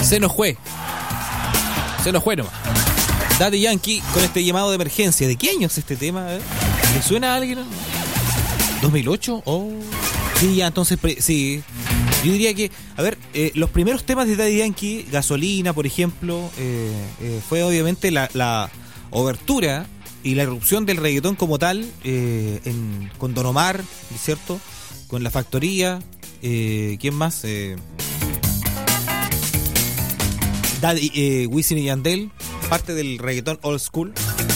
Se nos fue nomás. Daddy Yankee con este llamado de emergencia. ¿De qué año es este tema? ¿Le suena a alguien? ¿2008? Oh. Sí, ya, entonces, sí. Yo diría que, a ver, los primeros temas de Daddy Yankee, Gasolina, por ejemplo, fue obviamente la obertura y la irrupción del reggaetón como tal, con Don Omar, ¿cierto? Con La Factoría, ¿quién más? Wisin y Yandel, parte del reggaetón old school.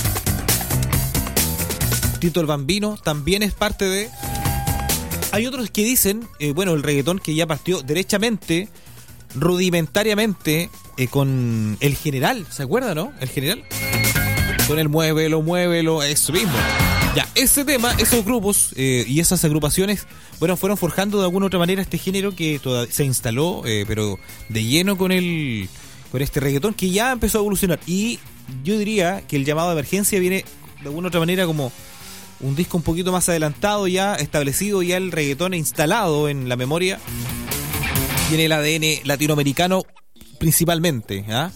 Tito el Bambino también es parte de... Hay otros que dicen, el reggaetón que ya partió derechamente, rudimentariamente, con El General, ¿se acuerdan, no? El General. Con el muévelo, eso mismo. Ya, ese tema, esos grupos y esas agrupaciones, fueron forjando de alguna u otra manera este género que se instaló, pero de lleno con este reggaetón que ya empezó a evolucionar. Y yo diría que el llamado de emergencia viene de alguna u otra manera como un disco un poquito más adelantado, ya establecido, ya el reggaetón instalado en la memoria y en el ADN latinoamericano principalmente, ¿ah?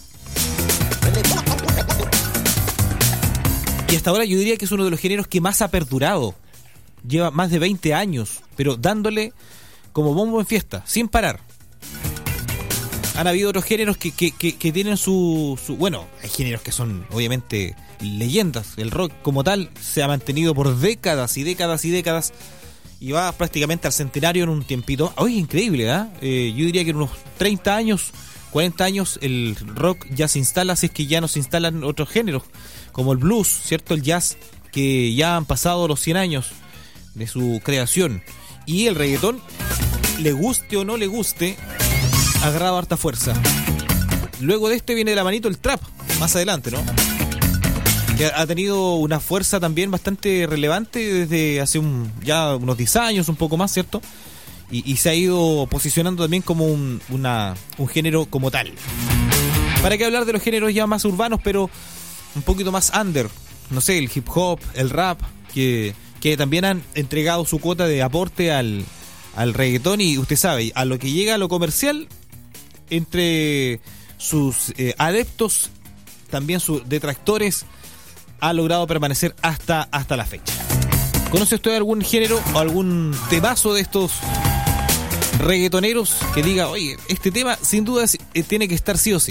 Y hasta ahora yo diría que es uno de los géneros que más ha perdurado. Lleva más de 20 años, pero dándole como bombo en fiesta, sin parar. Han habido otros géneros que tienen su... Bueno, hay géneros que son obviamente leyendas. El rock como tal se ha mantenido por décadas y décadas y décadas. Y va prácticamente al centenario en un tiempito. Oye, increíble, ¿eh? Yo diría que en unos 30 años, 40 años el rock ya se instala, si es que ya no se instalan otros géneros, como el blues, ¿cierto? El jazz, que ya han pasado los 100 años de su creación. Y el reggaetón, le guste o no le guste, ha agarrado harta fuerza. Luego de este viene de la manito el trap, más adelante, ¿no? Que ha tenido una fuerza también bastante relevante desde hace ya unos 10 años, un poco más, ¿cierto? Y se ha ido posicionando también como un género como tal. ¿Para qué hablar de los géneros ya más urbanos, pero un poquito más under? No sé, el hip hop, el rap, que también han entregado su cuota de aporte al reggaetón. Y usted sabe, a lo que llega a lo comercial, entre sus adeptos, también sus detractores, ha logrado permanecer hasta la fecha. ¿Conoce usted algún género o algún temazo de estos reggaetoneros que diga, oye, este tema sin duda tiene que estar sí o sí?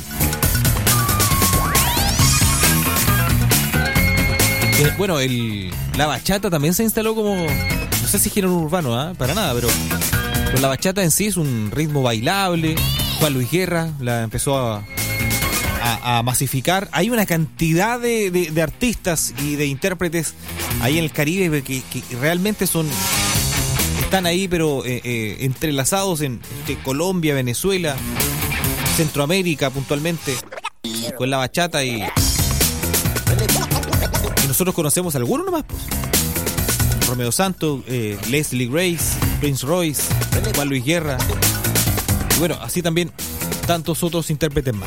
Bueno, la bachata también se instaló como, no sé si género urbano, para nada, pero la bachata en sí es un ritmo bailable. Juan Luis Guerra la empezó a masificar. Hay una cantidad de artistas y de intérpretes ahí en el Caribe que realmente están ahí, pero entrelazados entre Colombia, Venezuela, Centroamérica puntualmente, con la bachata y nosotros conocemos algunos nomás, pues. Romeo Santos, Leslie Grace, Prince Royce, Juan Luis Guerra, y bueno, así también tantos otros intérpretes más.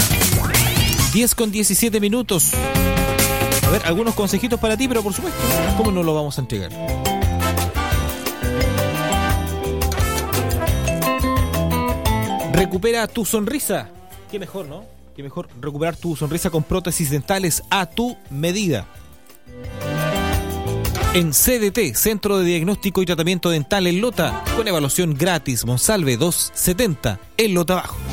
10:17. A ver, algunos consejitos para ti, pero por supuesto, ¿cómo no lo vamos a entregar? Recupera tu sonrisa. Qué mejor, ¿no? Qué mejor recuperar tu sonrisa con prótesis dentales a tu medida. En CDT, Centro de Diagnóstico y Tratamiento Dental en Lota, con evaluación gratis, Monsalve 270, en Lota Bajo.